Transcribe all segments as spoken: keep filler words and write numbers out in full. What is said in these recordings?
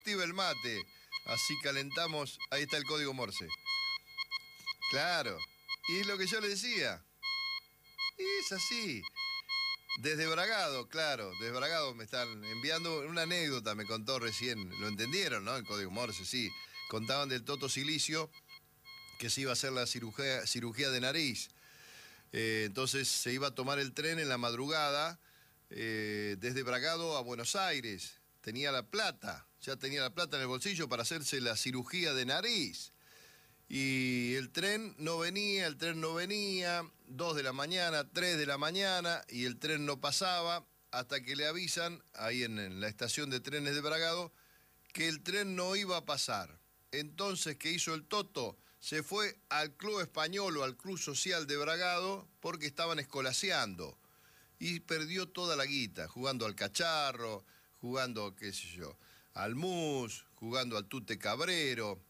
activa el mate. Así calentamos. Ahí está el código Morse. Claro. Y es lo que yo le decía. Es así. Desde Bragado, claro. Desde Bragado me están enviando una anécdota, me contó recién. Lo entendieron, ¿no? El código Morse, sí. Contaban del Toto Silicio, que se iba a hacer la cirugía, cirugía de nariz. Eh, entonces se iba a tomar el tren en la madrugada eh, desde Bragado a Buenos Aires. Tenía la plata, ya tenía la plata en el bolsillo para hacerse la cirugía de nariz. Y el tren no venía, el tren no venía, dos de la mañana, tres de la mañana, y el tren no pasaba, hasta que le avisan, ahí en, en la estación de trenes de Bragado, que el tren no iba a pasar. Entonces, ¿qué hizo el Toto? Se fue al Club Español o al Club Social de Bragado porque estaban escolaseando. Y perdió toda la guita, jugando al cacharro, jugando, qué sé yo, al mus, jugando al tute cabrero.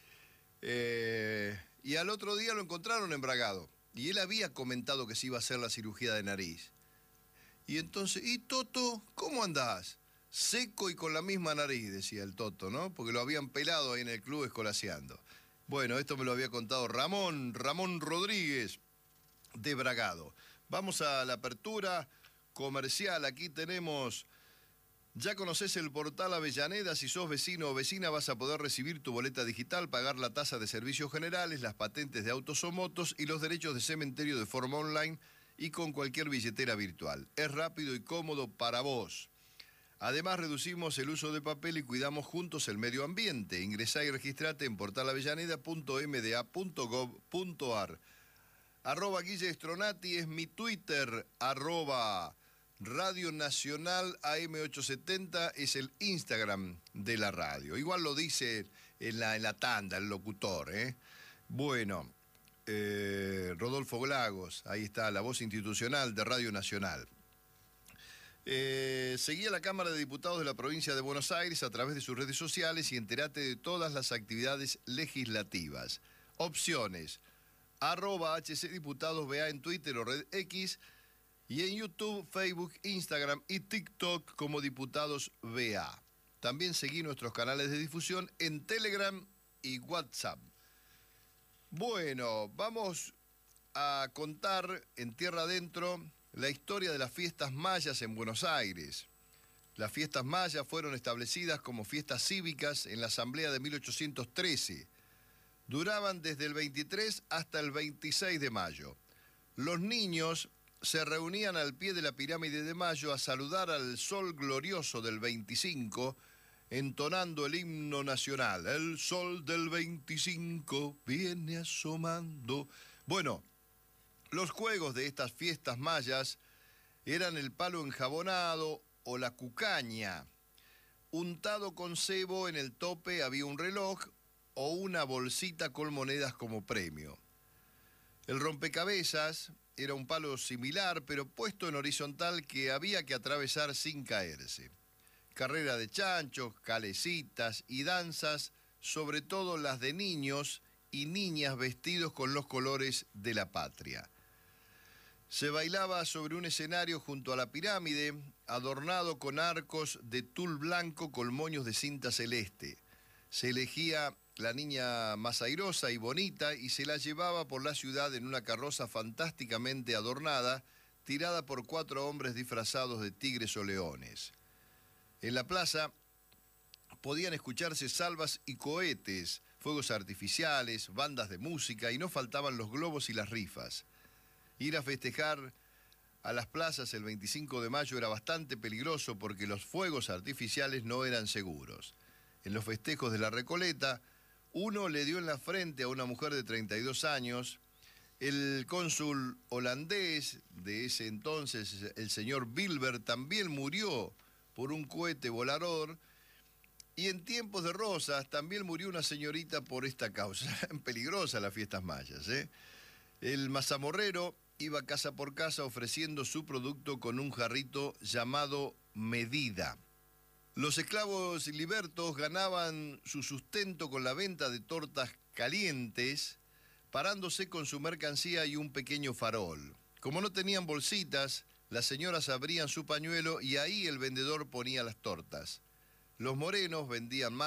Eh, y al otro día lo encontraron en Bragado. Y él había comentado que se iba a hacer la cirugía de nariz. Y entonces, ¿y Toto, cómo andás? Seco y con la misma nariz, decía el Toto, ¿no? Porque lo habían pelado ahí en el club escolaseando. Bueno, esto me lo había contado Ramón, Ramón Rodríguez, de Bragado. Vamos a la apertura comercial. Aquí tenemos... Ya conoces el portal Avellaneda. Si sos vecino o vecina vas a poder recibir tu boleta digital, pagar la tasa de servicios generales, las patentes de autos o motos y los derechos de cementerio de forma online y con cualquier billetera virtual. Es rápido y cómodo para vos. Además, reducimos el uso de papel y cuidamos juntos el medio ambiente. Ingresá y registrate en portal avellaneda punto m d a punto gov punto a r. Arroba Guille Stronati es mi Twitter. Arroba Radio Nacional A M ochocientos setenta es el Instagram de la radio. Igual lo dice en la, en la tanda el locutor, ¿eh? Bueno, eh, Rodolfo Glagos, ahí está, la voz institucional de Radio Nacional. Eh, seguí a la Cámara de Diputados de la provincia de Buenos Aires a través de sus redes sociales y entérate de todas las actividades legislativas. Opciones, arroba hcdiputadosba en Twitter o Red X y en YouTube, Facebook, Instagram y TikTok como Diputados B A. También seguí nuestros canales de difusión en Telegram y WhatsApp. Bueno, vamos a contar en Tierra Adentro la historia de las fiestas mayas en Buenos Aires. Las fiestas mayas fueron establecidas como fiestas cívicas en la Asamblea de mil ochocientos trece. Duraban desde el veintitrés hasta el veintiséis de mayo. Los niños se reunían al pie de la pirámide de Mayo a saludar al sol glorioso del veinticinco, entonando el himno nacional. El sol del veinticinco viene asomando. Bueno, los juegos de estas fiestas mayas eran el palo enjabonado o la cucaña. Untado con cebo, en el tope había un reloj o una bolsita con monedas como premio. El rompecabezas era un palo similar, pero puesto en horizontal que había que atravesar sin caerse. Carrera de chanchos, calecitas y danzas, sobre todo las de niños y niñas vestidos con los colores de la patria. Se bailaba sobre un escenario junto a la pirámide, adornado con arcos de tul blanco con moños de cinta celeste. Se elegía la niña más airosa y bonita y se la llevaba por la ciudad en una carroza fantásticamente adornada, tirada por cuatro hombres disfrazados de tigres o leones. En la plaza podían escucharse salvas y cohetes, fuegos artificiales, bandas de música y no faltaban los globos y las rifas. Ir a festejar a las plazas el veinticinco de mayo era bastante peligroso porque los fuegos artificiales no eran seguros. En los festejos de la Recoleta, uno le dio en la frente a una mujer de treinta y dos años. El cónsul holandés de ese entonces, el señor Bilber, también murió por un cohete volador. Y en tiempos de Rosas también murió una señorita por esta causa. Eran peligrosas las fiestas mayas, ¿eh? El mazamorrero iba casa por casa ofreciendo su producto con un jarrito llamado medida. Los esclavos libertos ganaban su sustento con la venta de tortas calientes, parándose con su mercancía y un pequeño farol. Como no tenían bolsitas, las señoras abrían su pañuelo y ahí el vendedor ponía las tortas. Los morenos vendían